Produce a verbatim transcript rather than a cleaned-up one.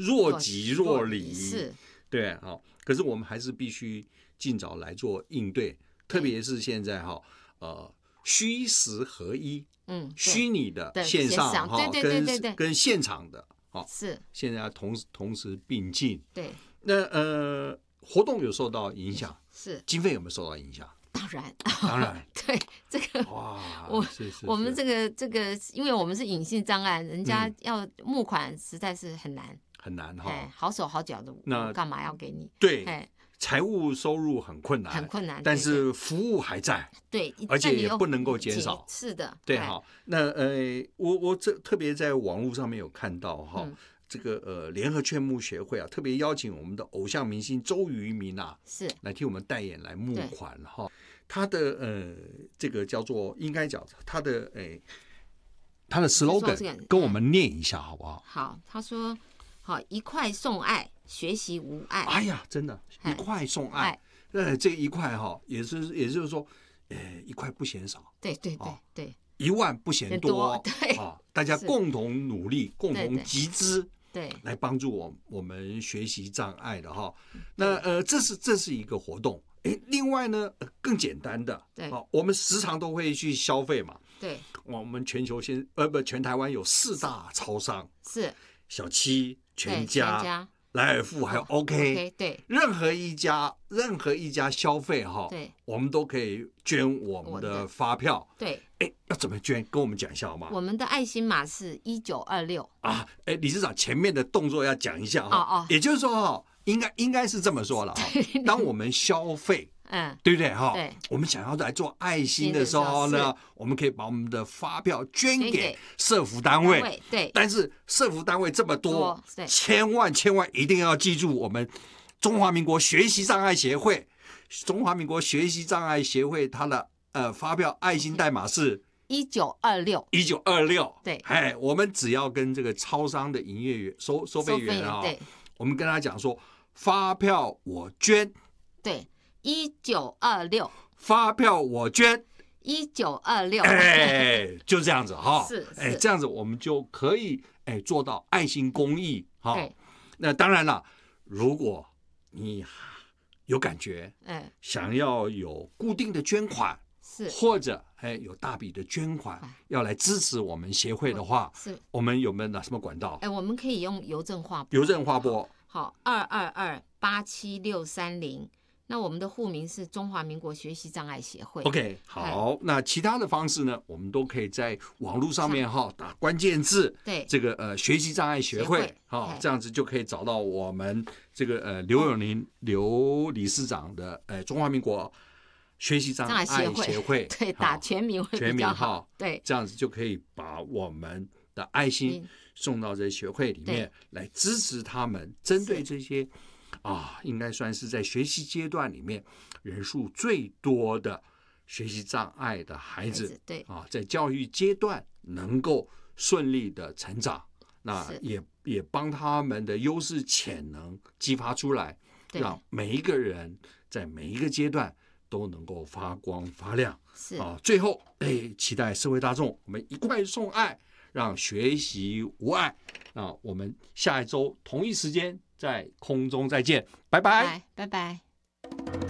若即若离， 是， 对，好，可是我们还是必须尽早来做应对，特别是现在哈，呃，虚实合一， 嗯， 虚拟的、 对线上哈， 对对对对对跟跟现场的，好， 是， 现在要同时同时并进。 对， 那呃，活动有受到影响， 是， 经费有没有受到影响？ 当然， 当然， 对这个哇， 我是是我们这个这个，因为我们是隐性障碍，人家嗯要募款实在是很难， 很难哈、 哎，好手好脚的， 那我干嘛要给你？ 对， 哎， 财务收入很困难， 很困难， 但对是服务还在， 对， 而且但你又也不能够减少。 是的， 对， 哎好，那呃，我我这特别在网络上面有看到哈。 嗯这个呃，联合劝募协会啊，特别邀请我们的偶像明星周渝民啊， 是来替我们代言来募款哈。他的呃，这个叫做应该讲他的诶，他的 slogan 跟我们念一下好不好？ 好，他说好，一块送爱，学习无碍。 哎呀，真的，一块送爱，呃，这一块哈，也是也就是说，呃，一块不嫌少， 对对对哦对， 一万不嫌多， 对啊，大家共同努力，共同集资。 对， 来帮助我我们学习障碍的哈，那呃，这是这是一个活动。哎，另外呢，更简单的， 对， 啊，我们时常都会去消费嘛。 对， 我们全球现呃不，全台湾有四大超商， 是小七、全家、莱尔富还有 OK， 对， 任何一家任何一家消费哈， 对， 我们都可以捐我们的发票。 对， 哎，要怎么捐？跟我们讲一下好吗？ 我们的爱心码是一九二六啊，哎，理事长前面的动作要讲一下哈， 哦哦， 也就是说哈，应该应该是这么说了哈，当我们消费。 嗯， 对不对哈？ 对， 我们想要来做爱心的时候呢，我们可以把我们的发票捐给社福单位。 对， 但是社福单位这么多，千万千万一定要记住，我们中华民国学习障碍协会，中华民国学习障碍协会它的呃发票爱心代码是一九二六， 一九二六。 对， 哎，我们只要跟这个超商的营业员收收费员啊，我们跟他讲说，发票我捐。 对。一九二六， 发票我捐。 一九二六， 哎，就这样子哈。 是， 哎，这样子我们就可以哎做到爱心公益哈。那当然了，如果你有感觉，哎，想要有固定的捐款， 是， 或者哎有大笔的捐款要来支持我们协会的话， 是， 我们有没有哪什么管道？ 哎，我们可以用邮政划拨。 邮政划拨。 好，二二二八七六三零。那我们的户名是中华民国学习障碍协会。 OK， 好，那其他的方式呢，我们都可以在网络上面哈打关键字， 对， 这个呃学习障碍协会，哈，这样子就可以找到我们这个呃刘永林刘理事长的呃中华民国学习障碍协会， 对，打全名会比较好，对， 这样子就可以把我们的爱心送到这协会里面来支持他们，针对这些。啊，应该算是在学习阶段里面人数最多的学习障碍的孩子，孩子对啊，在教育阶段能够顺利的成长，那也也帮他们的优势潜能激发出来，让每一个人在每一个阶段都能够发光发亮。 是啊，最后哎，期待社会大众我们一块送爱，让学习无碍。那我们下一周同一时间。在空中再见，拜拜， 拜拜。